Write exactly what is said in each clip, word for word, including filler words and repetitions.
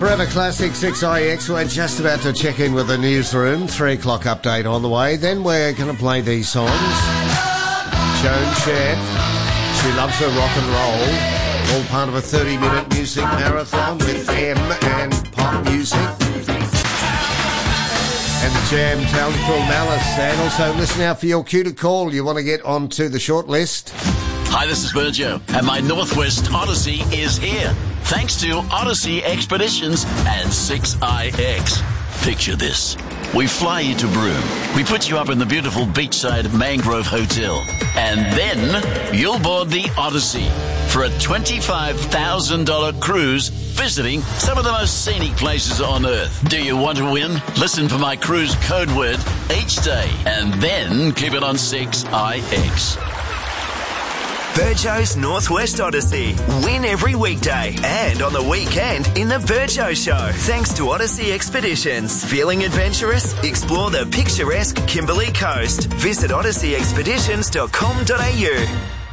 Forever Classic six I X. We're just about to check in with the newsroom. Three o'clock update on the way. Then we're going to play these songs. Joan Jett, she loves her rock and roll. All part of a thirty-minute music marathon with M and pop music. And the Jam, Talent Call Malice. And also listen out for your cue to call. You want to get onto the short list. Hi, this is Virgio, and my Northwest Odyssey is here. Thanks to Odyssey Expeditions and six I X. Picture this. We fly you to Broome. We put you up in the beautiful beachside Mangrove Hotel. And then you'll board the Odyssey for a twenty-five thousand dollars cruise visiting some of the most scenic places on Earth. Do you want to win? Listen for my cruise code word each day and then keep it on six I X. Virgio's Northwest Odyssey. Win every weekday and on the weekend in the Virgio Show. Thanks to Odyssey Expeditions. Feeling adventurous? Explore the picturesque Kimberley Coast. Visit odyssey expeditions dot com dot a u.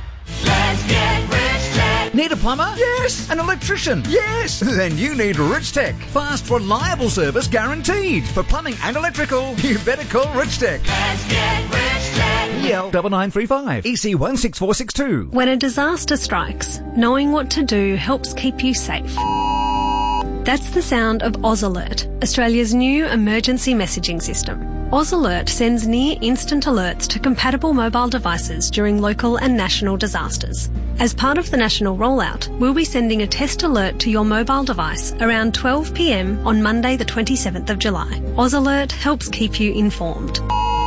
Let's get Rich Tech. Need a plumber? Yes. An electrician? Yes. Then you need Rich Tech. Fast, reliable service guaranteed. For plumbing and electrical, you better call Rich Tech. Let's get Rich Tech. E L nine nine three five, E C one six four six two. When a disaster strikes, knowing what to do helps keep you safe. That's the sound of Oz Alert, Australia's new emergency messaging system. Oz Alert sends near-instant alerts to compatible mobile devices during local and national disasters. As part of the national rollout, we'll be sending a test alert to your mobile device around twelve p m on Monday the twenty-seventh of July. Oz Alert helps keep you informed.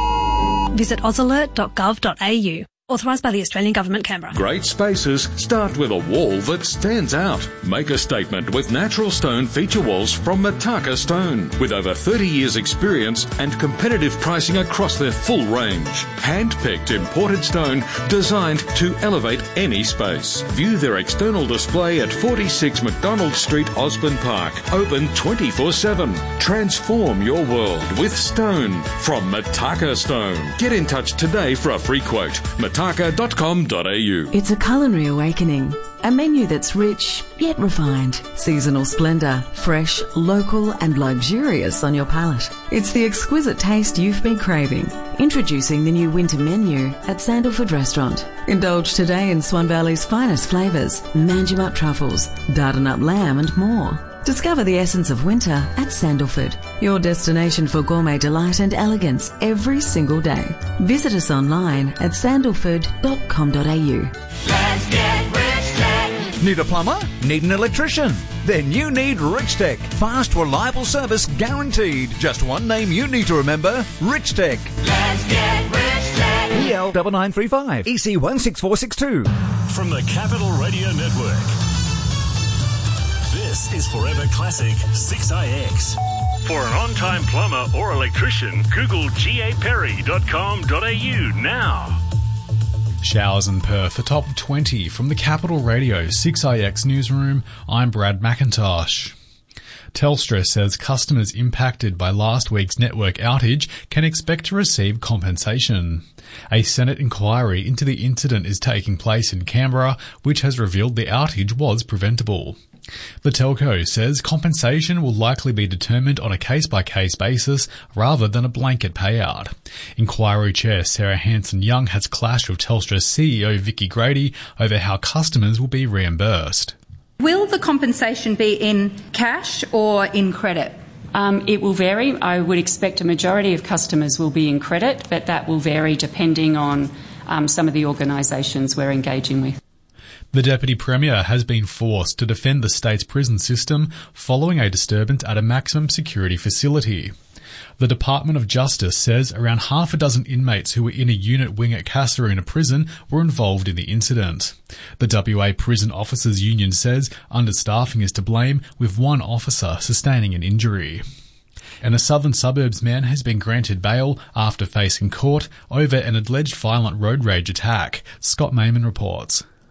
Visit oz alert dot gov dot a u. Authorised by the Australian Government, Canberra. Great spaces start with a wall that stands out. Make a statement with natural stone feature walls from Mataka Stone. With over thirty years experience and competitive pricing across their full range. Hand-picked imported stone designed to elevate any space. View their external display at forty-six McDonald Street, Osborne Park. Open twenty-four seven. Transform your world with stone from Mataka Stone. Get in touch today for a free quote. mataka dot com dot a u. It's a culinary awakening. A menu that's rich yet refined. Seasonal splendour, fresh, local and luxurious on your palate. It's the exquisite taste you've been craving. Introducing the new winter menu at Sandalford Restaurant. Indulge today in Swan Valley's finest flavours, Manjimup truffles, Dardanup lamb and more. Discover the essence of winter at Sandalford, your destination for gourmet delight and elegance every single day. Visit us online at sandalford dot com dot a u. Let's get Rich Tech. Need a plumber? Need an electrician? Then you need Rich Tech. Fast, reliable service guaranteed. Just one name you need to remember, Rich Tech. Let's get Rich Tech. E L nine nine three five, E C one six four six two. From the Capital Radio Network. This is Forever Classic six I X. For an on-time plumber or electrician, Google g a perry dot com dot a u now. Showers in Perth, a top twenty from the Capital Radio six I X newsroom. I'm Brad McIntosh. Telstra says customers impacted by last week's network outage can expect to receive compensation. A Senate inquiry into the incident is taking place in Canberra, which has revealed the outage was preventable. The telco says compensation will likely be determined on a case-by-case basis rather than a blanket payout. Inquiry Chair Sarah Hanson-Young has clashed with Telstra's C E O Vicky Grady over how customers will be reimbursed. Will the compensation be in cash or in credit? Um, it will vary. I would expect a majority of customers will be in credit, but that will vary depending on um, some of the organisations we're engaging with. The Deputy Premier has been forced to defend the state's prison system following a disturbance at a maximum security facility. The Department of Justice says around half a dozen inmates who were in a unit wing at Kasaruna Prison were involved in the incident. The W A Prison Officers Union says understaffing is to blame, with one officer sustaining an injury. And a southern suburbs man has been granted bail after facing court over an alleged violent road rage attack. Scott Mayman reports.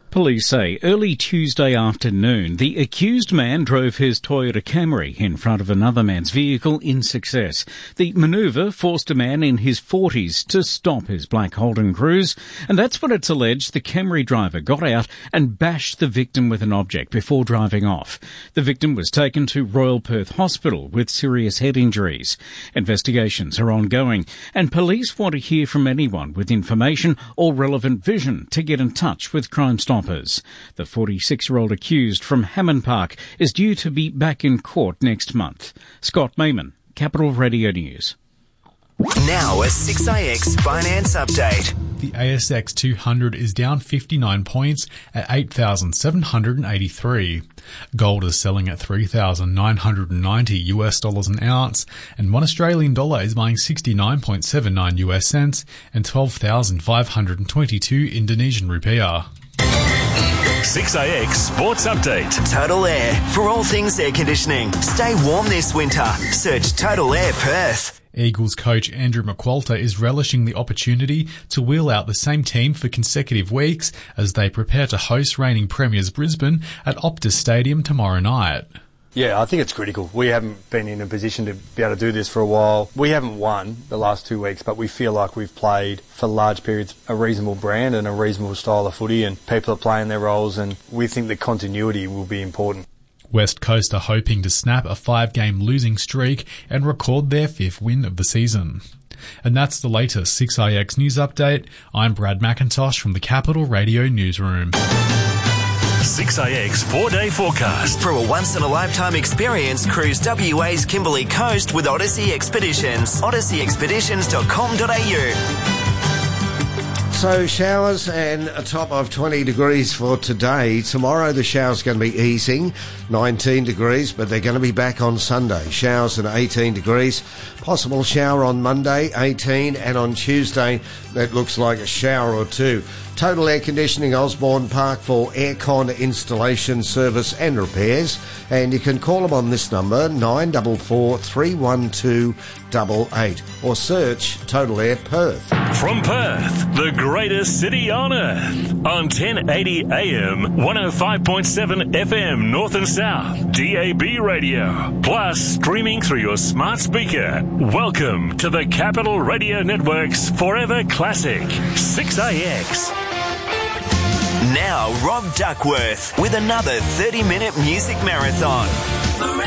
Police say early Tuesday afternoon, the accused man drove his Toyota Camry in front of another man's vehicle in success. The manoeuvre forced a man in his forties to stop his black Holden Cruise, and that's when it's alleged the Camry driver got out and bashed the victim with an object before driving off. The victim was taken to Royal Perth Hospital with serious head injuries. Investigations are ongoing, and police want to hear from anyone with information or relevant vision to get in touch with Crime Stoppers. The forty-six-year-old accused from Hammond Park is due to be back in court next month. Scott Mayman, Capital Radio News. Now a six I X finance update. The A S X two hundred is down fifty-nine points at eight thousand seven hundred eighty-three. Gold is selling at three thousand nine hundred ninety US dollars an ounce, and one Australian dollar is buying sixty-nine point seven nine US cents and twelve thousand five hundred twenty-two Indonesian rupiah. six I X Sports Update. Total Air. For all things air conditioning. Stay warm this winter. Search Total Air Perth. Eagles coach Andrew McQualter is relishing the opportunity to wheel out the same team for consecutive weeks as they prepare to host reigning premiers Brisbane at Optus Stadium tomorrow night. Yeah, I think it's critical. We haven't been in a position to be able to do this for a while. We haven't won the last two weeks, but we feel like we've played for large periods a reasonable brand and a reasonable style of footy, and people are playing their roles, and we think the continuity will be important. West Coast are hoping to snap a five-game losing streak and record their fifth win of the season. And that's the latest six I X News Update. I'm Brad McIntosh from the Capital Radio Newsroom. six I X four-day forecast. For a once-in-a-lifetime experience, cruise W A's Kimberley Coast with Odyssey Expeditions. odyssey expeditions dot com dot a u. So showers and a top of twenty degrees for today. Tomorrow the showers going to be easing, nineteen degrees, but they're going to be back on Sunday. Showers at eighteen degrees. Possible shower on Monday, eighteen, and on Tuesday that looks like a shower or two. Total Air Conditioning, Osborne Park, for aircon installation, service and repairs. And you can call them on this number, nine four four, three one two, eight eight, or search Total Air Perth. From Perth, the greatest city on earth, on ten eighty A M, one oh five point seven F M North and South, D A B radio, plus streaming through your smart speaker. Welcome to the Capital Radio Network's Forever Classic, six I X. Now, Rob Duckworth with another thirty-minute music marathon.